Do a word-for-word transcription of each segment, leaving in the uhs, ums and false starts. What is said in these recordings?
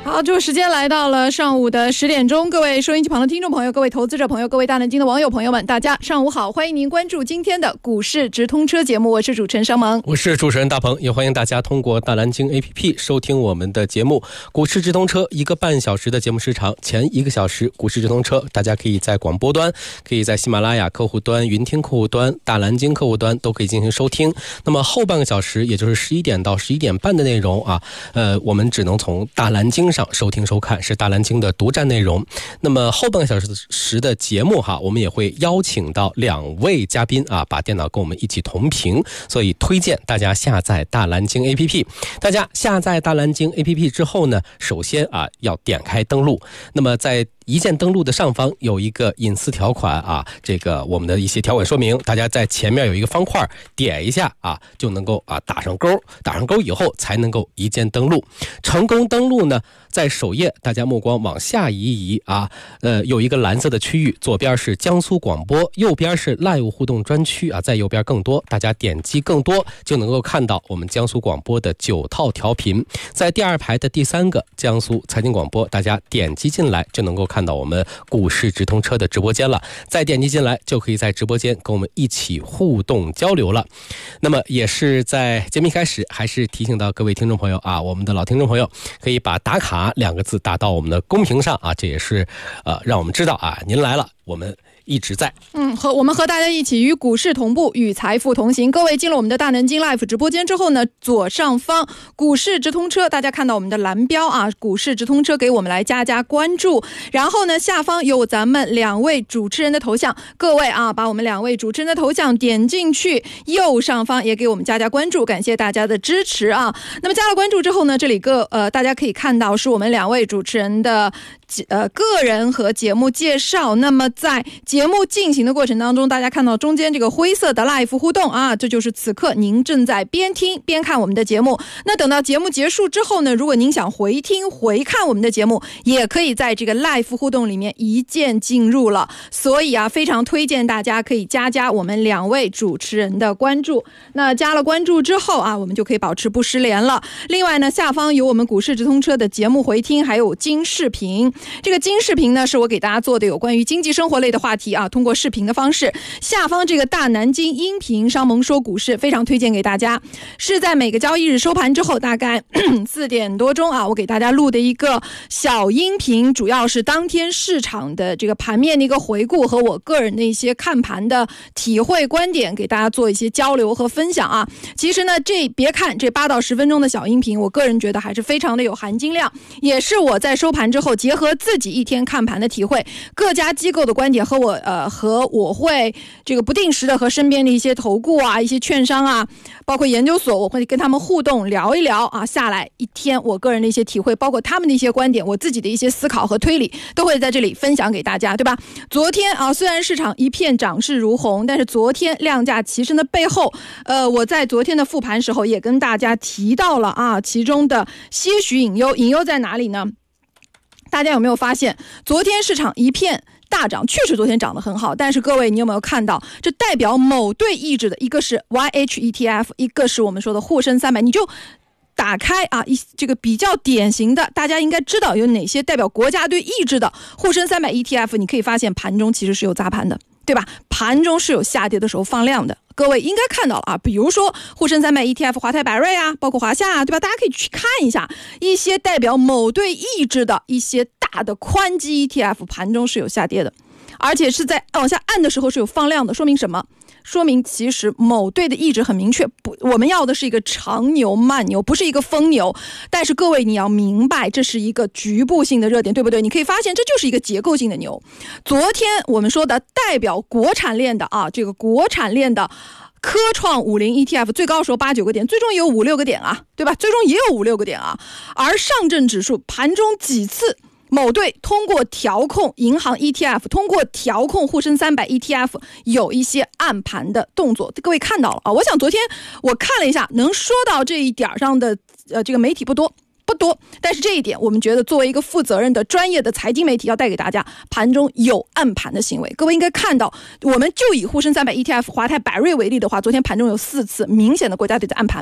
好，这个时间来到了上午的十点钟，各位收音机旁的听众朋友，各位投资者朋友，各位大南京的网友朋友们，大家上午好，欢迎您关注今天的股市直通车节目，我是主持人商萌， 我是主持人大鹏，也欢迎大家通过大南京 A P P 收听我们的节目股市直通车，一个半小时的节目时长，前一个小时股市直通车，大家可以在广播端，可以在喜马拉雅客户端、云听客户端、大南京客户端都可以进行收听。那么后半个小时，也就是十一点到十一点半的内容啊，呃，我们只能从大南京上收听收看，是大南京的独占内容。那么后半个小时的节目哈，我们也会邀请到两位嘉宾啊，把电脑跟我们一起同屏，所以推荐大家下载大南京 A P P。大家下载大南京 A P P 之后呢，首先啊要点开登录，那么在一键登录的上方有一个隐私条款啊，这个我们的一些条款说明，大家在前面有一个方块点一下啊，就能够啊打上勾，打上勾以后才能够一键登录。成功登录呢，在首页大家目光往下移移啊，呃有一个蓝色的区域，左边是江苏广播，右边是 Live 互动专区啊，在右边更多，大家点击更多就能够看到我们江苏广播的九套调频，在第二排的第三个江苏财经广播，大家点击进来就能够看到我们股市直通车的直播间了，再点击进来就可以在直播间跟我们一起互动交流了。那么也是在节目一开始还是提醒到各位听众朋友啊，我们的老听众朋友可以把打卡两个字打到我们的公屏上啊，这也是呃让我们知道啊您来了，我们一直在。 嗯，和我们和大家一起与股市同步，与财富同行。各位进了我们的大南京 Live 直播间之后呢，左上方股市直通车，大家看到我们的蓝标啊，股市直通车，给我们来加加关注。然后呢，下方有咱们两位主持人的头像，各位啊，把我们两位主持人的头像点进去，右上方也给我们加加关注，感谢大家的支持啊。那么加了关注之后呢，这里个呃大家可以看到是我们两位主持人的呃个人和节目介绍。那么在节目进行的过程当中，大家看到中间这个灰色的 Live 互动啊，这就是此刻您正在边听边看我们的节目。那等到节目结束之后呢，如果您想回听回看我们的节目，也可以在这个 Live 互动里面一键进入了。所以啊，非常推荐大家可以加加我们两位主持人的关注。那加了关注之后啊，我们就可以保持不失联了。另外呢，下方有我们股市直通车的节目回听，还有金视频。这个金视频呢，是我给大家做的有关于经济生活类的话题啊，通过视频的方式。下方这个大南京音频商盟说股市非常推荐给大家，是在每个交易日收盘之后大概四点多钟啊，我给大家录的一个小音频，主要是当天市场的这个盘面的一个回顾和我个人的一些看盘的体会观点，给大家做一些交流和分享啊。其实呢，这别看这八到十分钟的小音频，我个人觉得还是非常的有含金量，也是我在收盘之后结合自己一天看盘的体会，各家机构的观点和我呃和我会这个不定时的和身边的一些投顾啊、一些券商啊，包括研究所，我会跟他们互动聊一聊啊，下来一天我个人的一些体会，包括他们的一些观点，我自己的一些思考和推理，都会在这里分享给大家，对吧？昨天啊，虽然市场一片涨势如虹，但是昨天量价齐升的背后，呃，我在昨天的复盘时候也跟大家提到了啊，其中的些许隐忧，隐忧在哪里呢？大家有没有发现，昨天市场一片大涨，确实昨天涨得很好，但是各位你有没有看到，这代表某对意志的，一个是 Y H E T F， 一个是我们说的沪深三百，你就打开啊，一这个比较典型的，大家应该知道有哪些代表国家队意志的沪深三百 E T F， 你可以发现盘中其实是有砸盘的，对吧？盘中是有下跌的时候放量的，各位应该看到了啊，比如说沪深三百 E T F 华泰柏瑞啊，包括华夏啊，对吧？大家可以去看一下一些代表某对意志的一些大的宽基 E T F 盘中是有下跌的，而且是在往下按的时候是有放量的，说明什么？说明其实某对的意志很明确，不，我们要的是一个长牛慢牛，不是一个疯牛。但是各位你要明白，这是一个局部性的热点，对不对？你可以发现这就是一个结构性的牛。昨天我们说的代表国产链的啊，这个国产链的科创五零 E T F 最高时候八九个点，最终也有五六个点啊，对吧？最终也有五六个点啊。而上证指数盘中几次某队通过调控银行 E T F， 通过调控沪深三百 E T F 有一些暗盘的动作，各位看到了啊。我想昨天我看了一下，能说到这一点上的呃这个媒体不多不多，但是这一点我们觉得作为一个负责任的专业的财经媒体要带给大家，盘中有暗盘的行为。各位应该看到，我们就以沪深三百 E T F 华泰柏瑞为例的话，昨天盘中有四次明显的国家队的暗盘，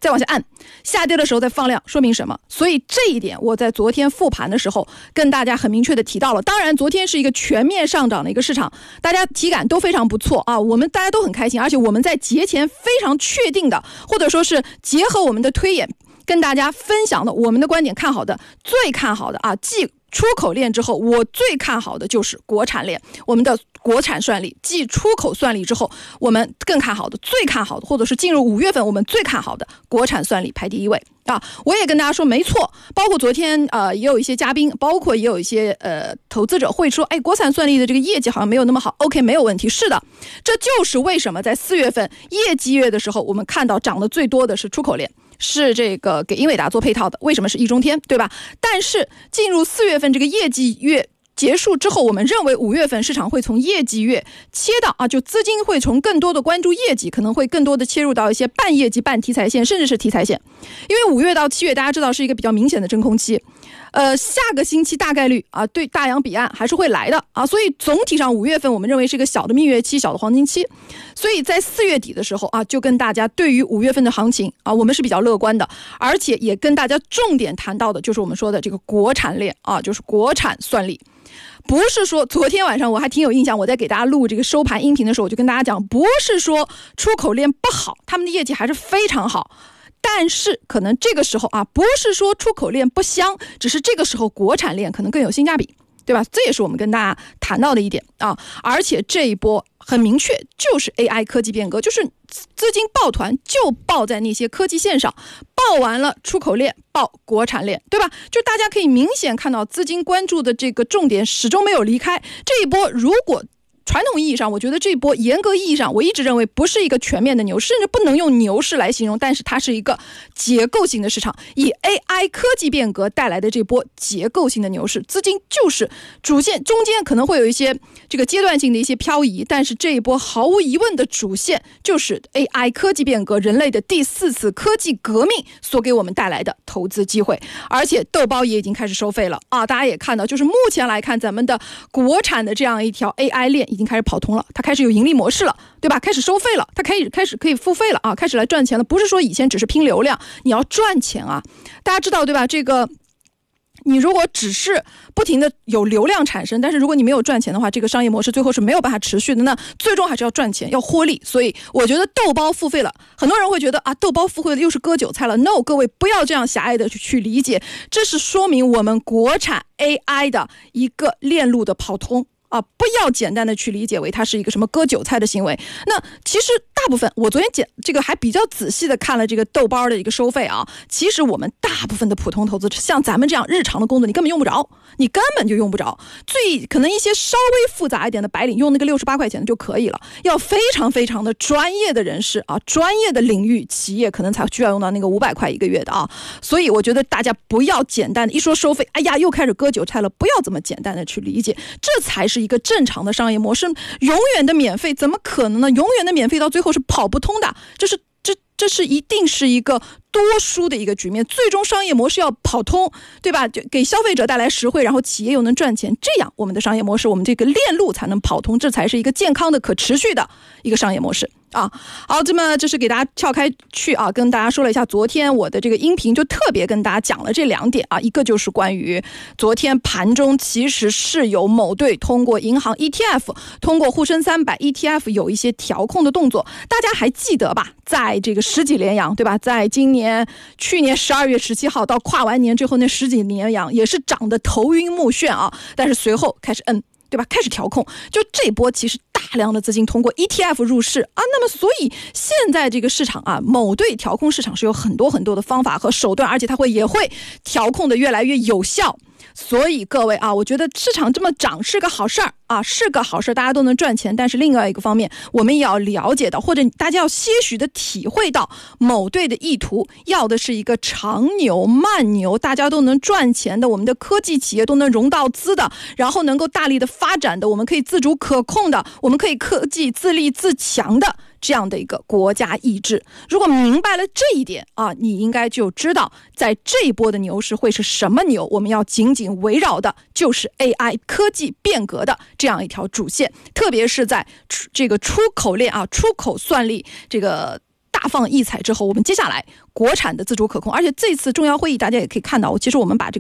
再往下按，下跌的时候再放量，说明什么？所以这一点我在昨天复盘的时候跟大家很明确的提到了。当然昨天是一个全面上涨的一个市场，大家体感都非常不错啊，我们大家都很开心，而且我们在节前非常确定的，或者说是结合我们的推演跟大家分享的我们的观点，看好的最看好的啊，继出口链之后我最看好的就是国产链，我们的国产算力，继出口算力之后我们更看好的最看好的，或者是进入五月份我们最看好的国产算力排第一位啊。我也跟大家说没错，包括昨天呃也有一些嘉宾，包括也有一些呃投资者会说，哎，国产算力的这个业绩好像没有那么好。 OK， 没有问题，是的，这就是为什么在四月份业绩月的时候我们看到涨得最多的是出口链，是这个给英伟达做配套的，为什么是易中天，对吧？但是进入四月份这个业绩月结束之后，我们认为五月份市场会从业绩月切到啊，就资金会从更多的关注业绩，可能会更多的切入到一些半业绩半题材线，甚至是题材线。因为五月到七月大家知道是一个比较明显的真空期，呃，下个星期大概率啊，对大洋彼岸还是会来的啊，所以总体上五月份我们认为是一个小的蜜月期，小的黄金期。所以在四月底的时候啊，就跟大家对于五月份的行情啊，我们是比较乐观的，而且也跟大家重点谈到的就是我们说的这个国产链啊，就是国产算力。不是说昨天晚上我还挺有印象，我在给大家录这个收盘音频的时候，我就跟大家讲，不是说出口链不好，他们的业绩还是非常好。但是可能这个时候啊，不是说出口链不香，只是这个时候国产链可能更有性价比，对吧？这也是我们跟大家谈到的一点啊。而且这一波很明确，就是 A I 科技变革，就是资金抱团就抱在那些科技线上，抱完了出口链，抱国产链，对吧？就大家可以明显看到资金关注的这个重点始终没有离开。这一波如果传统意义上，我觉得这一波严格意义上我一直认为不是一个全面的牛市，甚至不能用牛市来形容，但是它是一个结构性的市场，以 A I 科技变革带来的这波结构性的牛市，资金就是主线，中间可能会有一些这个阶段性的一些漂移，但是这一波毫无疑问的主线就是 A I 科技变革，人类的第四次科技革命所给我们带来的投资机会。而且豆包也已经开始收费了啊，大家也看到，就是目前来看咱们的国产的这样一条 A I 链已经开始跑通了，它开始有盈利模式了，对吧？开始收费了，它开始开始可以付费了啊，开始来赚钱了。不是说以前只是拼流量，你要赚钱啊，大家知道对吧？这个你如果只是不停的有流量产生，但是如果你没有赚钱的话，这个商业模式最后是没有办法持续的，那最终还是要赚钱，要获利。所以我觉得豆包付费了，很多人会觉得啊，豆包付费了又是割韭菜了。 No， 各位不要这样狭隘的去去理解，这是说明我们国产 A I 的一个链路的跑通啊，不要简单的去理解为它是一个什么割韭菜的行为。那其实大部分，我昨天简这个还比较仔细的看了这个豆包的一个收费啊，其实我们大部分的普通投资者，像咱们这样日常的工作，你根本用不着，你根本就用不着。最可能一些稍微复杂一点的白领用那个六十八块钱的就可以了，要非常非常的专业的人士啊，专业的领域企业可能才需要用到那个五百块一个月的啊。所以我觉得大家不要简单的一说收费，哎呀又开始割韭菜了，不要这么简单的去理解，这才是一个正常的商业模式。永远的免费怎么可能呢？永远的免费到最后是跑不通的，这是这这是一定是一个多输的一个局面。最终商业模式要跑通，对吧？就给消费者带来实惠，然后企业又能赚钱，这样我们的商业模式，我们这个链路才能跑通，这才是一个健康的可持续的一个商业模式啊。好，这么这是给大家跳开去啊，跟大家说了一下昨天我的这个音频，就特别跟大家讲了这两点啊，一个就是关于昨天盘中其实是有某队通过银行 E T F， 通过沪深三百 E T F 有一些调控的动作，大家还记得吧？在这个十几连阳，对吧？在今年去年十二月十七号到跨完年之后那十几连阳也是涨得头晕目眩啊，但是随后开始摁，对吧？开始调控，就这波其实大量的资金通过 E T F 入市啊，那么所以现在这个市场啊，某队调控市场是有很多很多的方法和手段，而且它会也会调控的越来越有效。所以各位啊，我觉得市场这么涨是个好事儿啊，是个好事，大家都能赚钱。但是另外一个方面，我们也要了解到，或者大家要些许的体会到某队的意图，要的是一个长牛慢牛，大家都能赚钱的，我们的科技企业都能融到资的，然后能够大力的发展的，我们可以自主可控的，我们可以科技自立自强的这样的一个国家意志。如果明白了这一点啊，你应该就知道在这一波的牛市会是什么牛，我们要紧紧围绕的就是 A I 科技变革的这样一条主线，特别是在这个出口链啊，出口算力这个大放异彩之后，我们接下来国产的自主可控，而且这次重要会议大家也可以看到，其实我们把这个